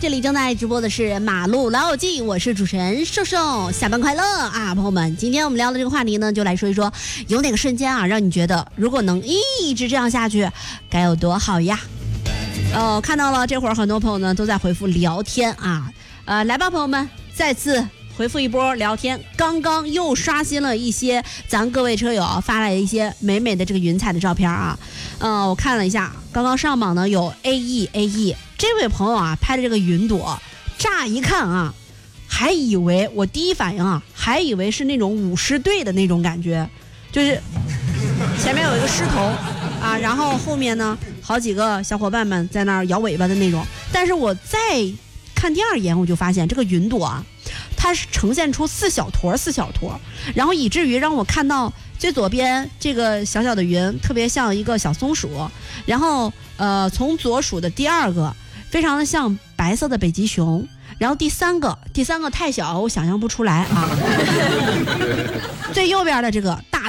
这里正在直播的是马路老友记，我是主持人瘦瘦，下班快乐啊，朋友们！今天我们聊的这个话题呢，就来说一说有哪个瞬间啊，让你觉得如果能一直这样下去，该有多好呀？看到了，这会儿很多朋友呢都在回复聊天啊，来吧，朋友们，再次回复一波聊天。刚刚又刷新了一些咱各位车友发来的一些美美的这个云彩的照片啊，我看了一下，刚刚上榜呢有 AE 这位朋友啊拍的这个云朵，乍一看啊，还以为我第一反应啊，还以为是那种舞狮队的那种感觉，就是前面有一个狮头啊，然后后面呢好几个小伙伴们在那儿摇尾巴的那种。但是我再看第二眼，我就发现这个云朵啊，它是呈现出四小坨，然后以至于让我看到最左边这个小小的云特别像一个小松鼠，然后从左数的第二个非常的像白色的北极熊，然后第三个太小，我想象不出来啊。最右边的这个大